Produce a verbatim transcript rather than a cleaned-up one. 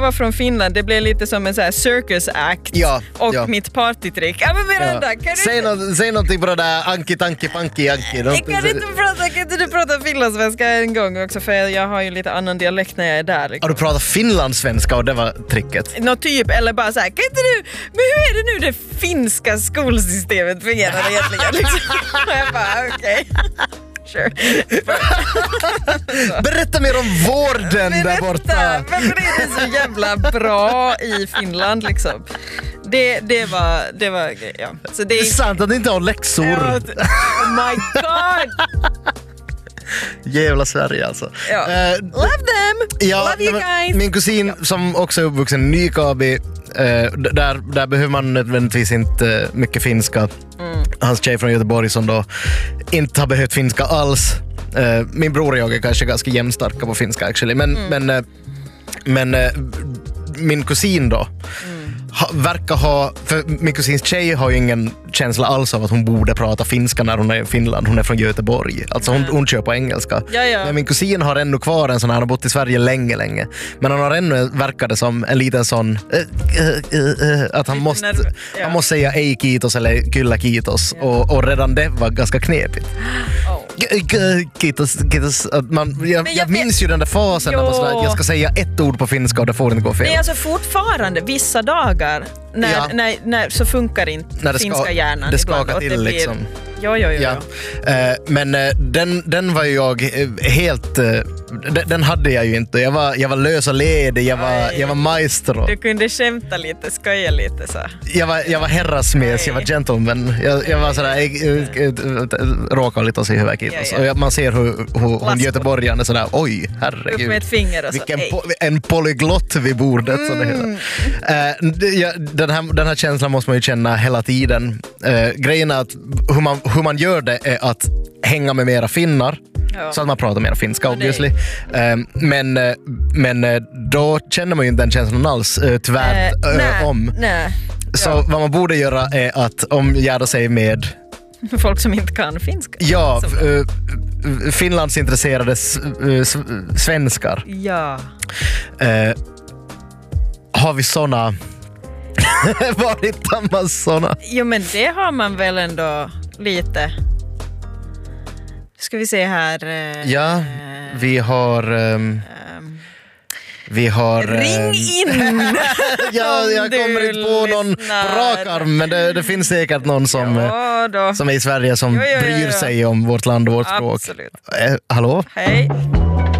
var från Finland, det blev lite som en så här circus act ja, och ja. mitt partytrick. Ja, men Miranda, Ja. kan du Säg, inte... no- säg någonting på det där Anki, Tanki, Panki, Anki. Jag kan inte prata, kan inte du prata finlandssvenska en gång också, för jag har ju lite annan dialekt när jag är där. Liksom. Har du pratat finlandssvenska och det var tricket? Nå typ, eller bara så här, kan inte du, men hur är det nu det finska skolsystemet fungerar egentligen? Liksom. Och jag bara, okej. Okay. Sure. Berätta mer om vården där borta. Varför är det så jävla bra i Finland liksom? Det, det var, det var, ja. Så det Det är är sant att ni inte har läxor. Oh my god! Jävla Sverige alltså. Ja. Eh, Love them! ja, Love you men guys! Min kusin som också är uppvuxen i Nykabi, eh, d- där, där behöver man nödvändigtvis inte eh, mycket finska. Mm. Hans tjej från Göteborg som då inte har behövt finska alls. Eh, min bror och jag är kanske ganska jämnstarka på finska actually. Men, Mm. men, eh, men eh, min kusin då ha, verkar ha, för min kusins tjej har ju ingen känsla alls av att hon borde prata finska när hon är i Finland. Hon är från Göteborg. Alltså hon, hon kör på engelska. Ja, ja. Men min kusin har ännu kvar en sån här, han har bott i Sverige länge, länge. Men han har ännu, verkar det som, en liten sån äh, äh, äh, att han Lite måste, nerv- ja. han måste säga ej kitos eller kylla kitos. Ja. Och, och redan det var ganska knepigt. Oh. G- g- Kitos, kitos. Att man, jag, jag jag minns ju den där fasen när man sådär, att jag ska säga ett ord på finska och det får inte gå fel. Nej, alltså fortfarande vissa dagar när, Ja. när, när så funkar inte När det finska ska- hjärnan det ibland, skakar och till blir, liksom. Jo, jo, jo. Ja. jo. Eh, men eh, den, den var ju jag eh, helt... eh, den, den hade jag ju inte. Jag var, jag var lös och ledig, jag var, Aj. jag var maestro. Du kunde skämta lite, skoja lite så. Jag var, jag var herrasmes, jag var gentleman. Jag, jag var sådär, äh, äh, råkade lite oss i huvudet. Ja, ja. Och jag, man ser hur, hur hon Laskor. göteborgaren är sådär, oj, Upp herregud. med ett finger och så. Vilken ej. po- en polyglott vid bordet. Så det Mm. heter. Eh, det- ja, den, här, den här känslan måste man ju känna hela tiden. Eh, grejen är att hur man, hur man gör det är att hänga med mera finnar. Ja. Så att man pratar mer finska, Ja, det är- obviously. Eh, men, eh, men eh, då känner man ju inte den känslan alls. Eh, tvärt Eh, eh, nej, om. nej. Så Ja. vad man borde göra är att omgärda sig med Folk som inte kan finska. ja, Som- uh, Finlandsintresserade s- uh, s- svenskar. Ja. Eh, har vi såna? Var hittar man såna? Jo, men det har man väl ändå lite. Ska vi se här. eh, Ja, vi har... ehm, ehm, vi har... Ring ehm, in! ja, jag om kommer du inte på någon på lyssnar. rak arm, men det, det finns säkert någon som, eh, Ja då. som är i Sverige som Jo, jo, jo, bryr jo. sig om vårt land och vårt språk. Absolut. Eh, hallå? Hej.